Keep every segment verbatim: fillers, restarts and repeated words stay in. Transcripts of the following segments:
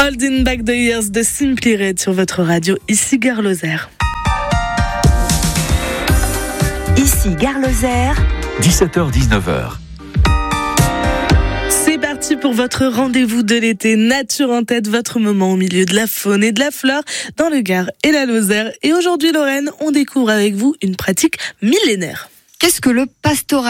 Holding Back the Years de Simply Red sur votre radio, ici Gare Lozère. Ici Gare Lozère, dix-sept heures dix-neuf heures. C'est parti pour votre rendez-vous de l'été, Nature en tête, votre moment au milieu de la faune et de la flore dans le Gard et la Lozère. Et aujourd'hui, Lorraine, on découvre avec vous une pratique millénaire. Qu'est-ce que le pastoralisme ?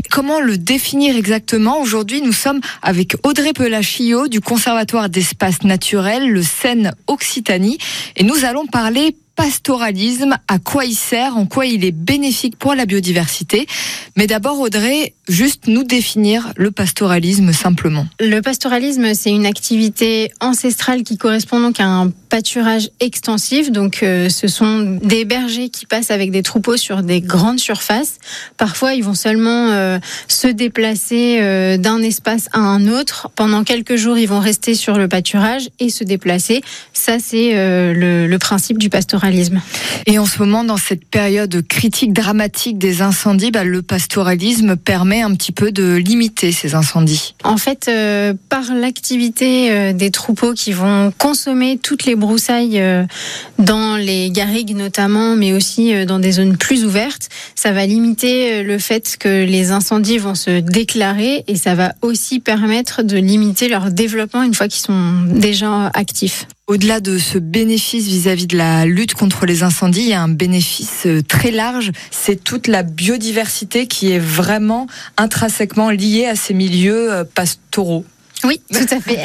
Comment le définir exactement ? Aujourd'hui, nous sommes avec Audrey Pelachillot du Conservatoire d'espaces naturels, le Seine-Occitanie, et nous allons parler pastoralisme, à quoi il sert, en quoi il est bénéfique pour la biodiversité. Mais d'abord, Audrey, juste nous définir le pastoralisme simplement. Le pastoralisme, c'est une activité ancestrale qui correspond donc à un pâturage extensif. Donc, euh, ce sont des bergers qui passent avec des troupeaux sur des grandes surfaces. Parfois, ils vont seulement euh, se déplacer euh, d'un espace à un autre. Pendant quelques jours, ils vont rester sur le pâturage et se déplacer. Ça, c'est euh, le, le principe du pastoralisme. Et en ce moment, dans cette période critique, dramatique des incendies, bah, le pastoralisme permet un petit peu de limiter ces incendies. En fait, euh, par l'activité euh, des troupeaux qui vont consommer toutes les broussailles euh, dans les garrigues notamment, mais aussi euh, dans des zones plus ouvertes, ça va limiter euh, le fait que les incendies vont se déclarer et ça va aussi permettre de limiter leur développement une fois qu'ils sont déjà actifs. Au-delà de ce bénéfice vis-à-vis de la lutte contre les incendies, il y a un bénéfice très large. C'est toute la biodiversité qui est vraiment intrinsèquement liée à ces milieux pastoraux. Oui, tout à fait.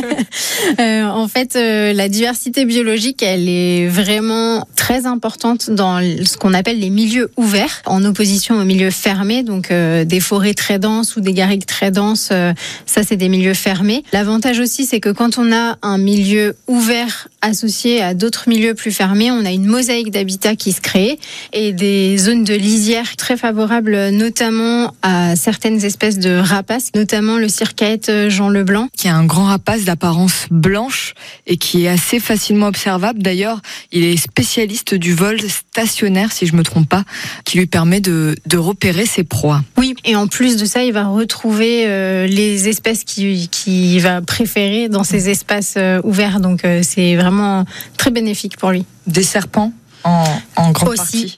euh, en fait, euh, la diversité biologique, elle est vraiment très importante dans ce qu'on appelle les milieux ouverts, en opposition aux milieux fermés, donc euh, des forêts très denses ou des garrigues très denses, euh, ça c'est des milieux fermés. L'avantage aussi, c'est que quand on a un milieu ouvert associé à d'autres milieux plus fermés, on a une mosaïque d'habitat qui se crée et des zones de lisière très favorables, notamment à certaines espèces de rapaces, notamment le circaète Jean Leblanc, qui a un grand rapace d'apparence blanche et qui est assez facilement observable. D'ailleurs, il est spécialiste du vol stationnaire, si je me trompe pas, qui lui permet de, de repérer ses proies. Oui, et en plus de ça, il va retrouver euh, les espèces qu'il qui va préférer dans ces espaces euh, ouverts. Donc, euh, c'est vraiment très bénéfique pour lui. Des serpents en, en grande aussi. partie.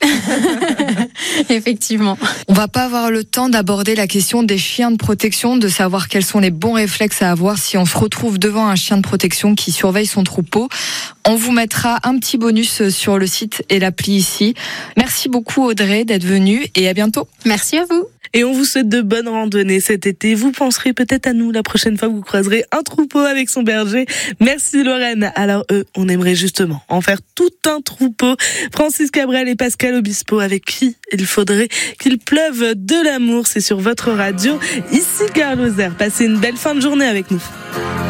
Effectivement. On va pas avoir le temps d'aborder la question des chiens de protection, de savoir quels sont les bons réflexes à avoir si on se retrouve devant un chien de protection qui surveille son troupeau. On vous mettra un petit bonus sur le site et l'appli ici. Merci beaucoup Audrey d'être venue et à bientôt. Merci à vous. Et on vous souhaite de bonnes randonnées cet été. Vous penserez peut-être à nous la prochaine fois que vous croiserez un troupeau avec son berger. Merci Lorraine. Alors eux, on aimerait justement en faire tout un troupeau. Francis Cabrel et Pascal Obispo, avec qui il faudrait qu'il pleuve de l'amour. C'est sur votre radio, ici Gare Lozère. Passez une belle fin de journée avec nous.